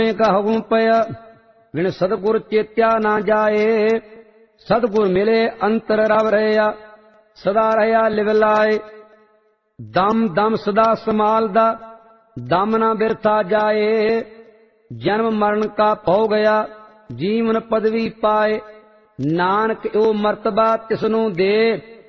ਕਹੂੰ ਪਿਆ ਬਿਨ ਸਤਿਗੁਰ ਚੇਤਿਆ ਨਾ ਜਾਏ। ਸਤਿਗੁਰ ਮਿਲੇ ਅੰਤਰ ਰਵ ਰਹਿਆ ਸਦਾ ਰਹਿਆ ਲਿਵ ਲਾਏ। ਦਮ ਦਮ ਸਦਾ ਸਮਾਲਦਾ ਦਮ ਨਾ ਬਿਰਥਾ ਜਾਏ। ਜਨਮ ਮਰਨ ਕਾ ਭਉ ਗਿਆ ਜੀਵਨ ਪਦਵੀ ਪਾਏ। ਨਾਨਕ ਉਹ ਮਰਤਬਾ ਤਿਸਨੂੰ ਦੇ